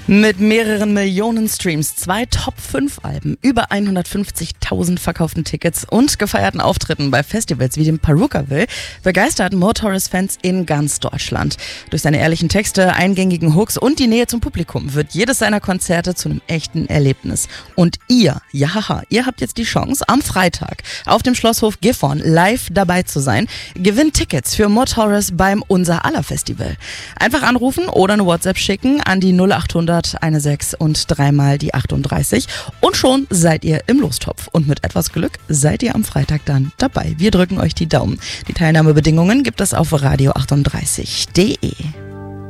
Mit mehreren Millionen Streams, 2 Top-5-Alben, über 150.000 verkauften Tickets und gefeierten Auftritten bei Festivals wie dem Pärukaville begeistert Motorhead-Fans in ganz Deutschland. Durch seine ehrlichen Texte, eingängigen Hooks und die Nähe zum Publikum wird jedes seiner Konzerte zu einem echten Erlebnis. Und ihr habt jetzt die Chance, am Freitag auf dem Schlosshof Gifhorn live dabei zu sein. Gewinnt Tickets für Motorhead beim Unser aller Festival. Einfach anrufen oder eine WhatsApp schicken an die 0800 16 und 3 die 38 und schon seid ihr im Lostopf. Und mit etwas Glück seid ihr am Freitag dann dabei. Wir drücken euch die Daumen. Die Teilnahmebedingungen gibt es auf radio38.de.